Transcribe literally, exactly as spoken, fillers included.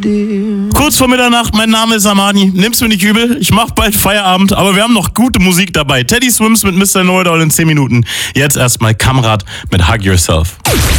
Kurz vor Mitternacht, mein Name ist Amani. Nimm's mir nicht übel, ich mach bald Feierabend, aber wir haben noch gute Musik dabei. Teddy Swims mit Mister Know-It-All in zehn Minuten. Jetzt erstmal Kamrat mit Hug Yourself.